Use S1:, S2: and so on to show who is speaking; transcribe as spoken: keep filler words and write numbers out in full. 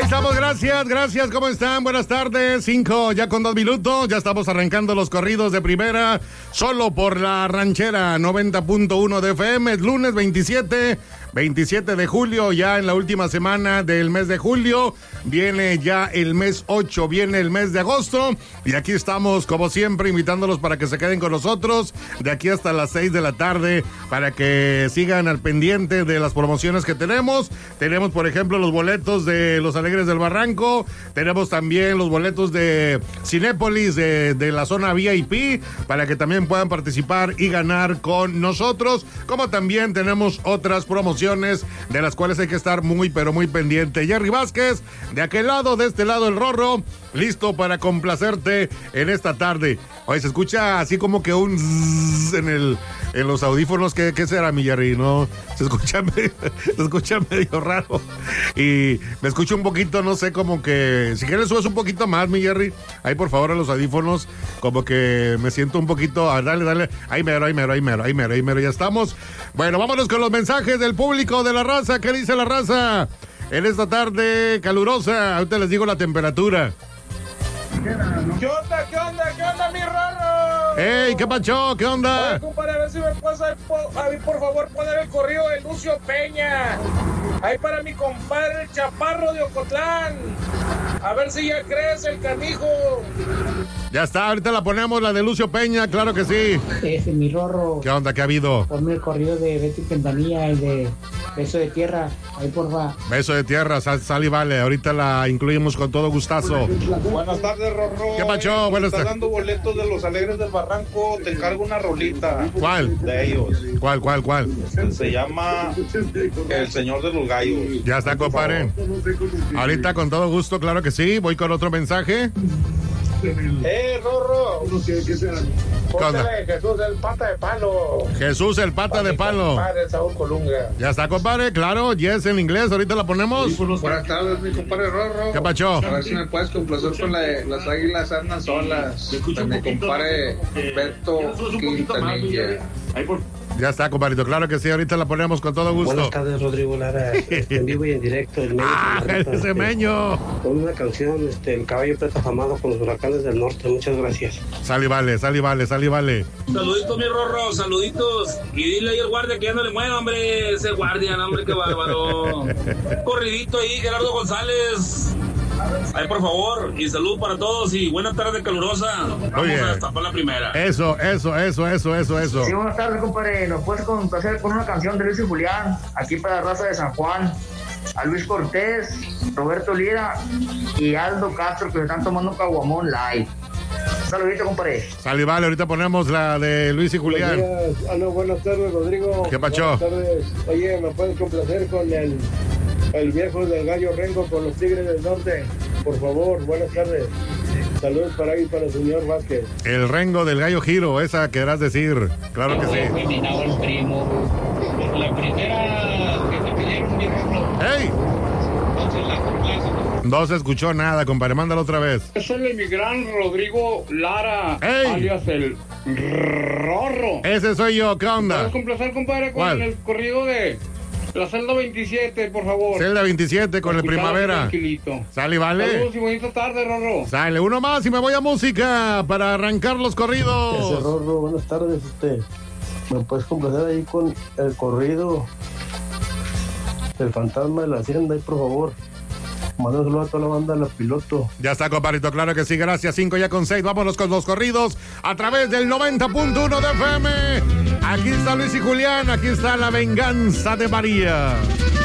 S1: Ahí estamos, gracias, gracias, ¿cómo están? Buenas tardes, cinco ya con dos minutos, ya estamos arrancando los corridos de primera, solo por la ranchera noventa punto uno de F M, es lunes veintisiete de julio, ya en la última semana del mes de julio, viene ya el mes ocho, viene el mes de agosto, y aquí estamos, como siempre, invitándolos para que se queden con nosotros, de aquí hasta las seis de la tarde, para que sigan al pendiente de las promociones que tenemos. Tenemos, por ejemplo, los boletos de Los Alegres del Barranco, tenemos también los boletos de Cinépolis, de, de la zona V I P, para que también puedan participar y ganar con nosotros, como también tenemos otras promociones de las cuales hay que estar muy, pero muy pendiente. Jerry Vázquez, de aquel lado, de este lado el Rorro, listo para complacerte en esta tarde. Oye, se escucha así como que un zzz en el en los audífonos. ¿Qué, qué será, mi Jerry? No, se escucha medio, se escucha medio raro. Y me escucho un poquito, no sé, como que, si quieres subes un poquito más, mi Jerry. Ahí, por favor, a los audífonos, como que me siento un poquito, ah, dale, dale, ahí mero, ahí mero, ahí mero, ahí mero, ahí mero, ya estamos. Bueno, vámonos con los mensajes del público de la raza. ¿Qué dice la raza en esta tarde calurosa? Ahorita les digo la temperatura.
S2: ¿Qué onda, qué onda, qué onda, mi Rorro?
S1: ¡Ey, qué pacho, qué onda!
S2: Oye, compadre, a ver si me puedes, a mí, por favor, poner el corrido de Lucio Peña. Ahí para mi compadre el Chaparro de Ocotlán. A ver si ya crees el canijo.
S1: Ya está, ahorita la ponemos, la de Lucio Peña, claro que sí.
S3: Ese, mi Rorro.
S1: ¿Qué onda, qué ha habido?
S3: Ponme el corrido de Betty Quintanilla, el de Beso de Tierra. Ahí, porfa.
S1: Beso de Tierra, sal, sal y vale. Ahorita la incluimos con todo gustazo.
S4: Buenas tardes, Rorro.
S1: ¿Qué pacho? Buenas tardes.
S4: Estás dando boletos de Los Alegres del Barranco, te encargo una rolita.
S1: ¿Cuál?
S4: De ellos.
S1: ¿Cuál, cuál, cuál?
S4: Se llama El Señor de los Gallos.
S1: Ya está, compadre. Ahorita con todo gusto, claro que sí. Voy con otro mensaje.
S2: ¡Eh, Rorro!
S1: Póntale,
S2: Jesús el pata de palo.
S1: Jesús el pata de palo.
S2: Padre Saúl Colunga.
S1: Ya está, compadre, claro. Yes, en inglés. Ahorita la ponemos.
S4: Buenas tardes, mi compadre Rorro.
S1: ¿Qué pacho?
S4: A ver si me puedes complacer con la de Las Águilas Andan Solas. De mi compadre Beto Quintanilla.
S1: Ya está, compadrito, claro que sí, ahorita la ponemos con todo gusto.
S5: Buenas tardes, Rodrigo Lara, en vivo y en directo. El meño
S1: ¡Ah, ese meño!
S5: Con una canción, este, El Caballo Preta Afamado con los Huracanes del Norte. Muchas gracias.
S1: Sal y vale, sal y vale, sal y vale.
S6: Saluditos, mi Rorro, saluditos. Y dile ahí al guardia que ya no le mueva, hombre. Ese guardia, no, hombre, qué bárbaro. Corridito ahí, Gerardo González. Ahí, por favor, y salud para todos y buena tarde calurosa. Vamos
S1: Oye,
S6: a destapar la primera.
S1: Eso, eso, eso, eso, eso, eso.
S7: Sí, buenas tardes, compadre. Nos puedes complacer con una canción de Luis y Julián, aquí para la raza de San Juan. A Luis Cortés, Roberto Lira y Aldo Castro, que se están tomando un caguamón live. Un saludito, compadre.
S1: Sal y vale, ahorita ponemos la de Luis y Julián.
S8: Hola, buenas tardes, Rodrigo.
S1: ¿Qué pacho?
S8: Buenas tardes. Oye, ¿me puedes complacer con el, el viejo del Gallo Rengo con los Tigres del Norte? Por favor, buenas tardes. Saludos para ahí, para el señor Vázquez.
S1: El Rengo del Gallo Giro, esa querrás decir. Claro que sí.
S3: el primo. La primera que te pidieron, mi Rorro.
S1: ¡Ey!
S3: Entonces la complazo.
S1: No se escuchó nada, compadre, mándalo otra vez.
S8: Es el mi gran Rodrigo Lara,
S1: ¡Ey!
S8: alias el Rorro.
S1: Ese soy yo, ¿qué onda?
S8: ¿Puedes complacer, compadre, con
S1: ¿Cuál?
S8: el corrido de la celda veintisiete, por favor?
S1: Celda veintisiete con el Primavera.
S8: Tranquilito.
S1: Sale y vale.
S8: Saludos y bonita tarde, Rorro.
S1: Sale uno más y me voy a música para arrancar los
S5: Ese
S1: corridos.
S5: Rorro, buenas tardes. Este, ¿me puedes complacer ahí con el corrido del Fantasma de la Hacienda, ahí, por favor? Manda un saludo a toda la banda de La Piloto.
S1: Ya está, compadrito, claro que sí, gracias. Cinco ya con seis, vámonos con los corridos a través del noventa punto uno de F M. Aquí está Luis y Julián, aquí está La Venganza de María.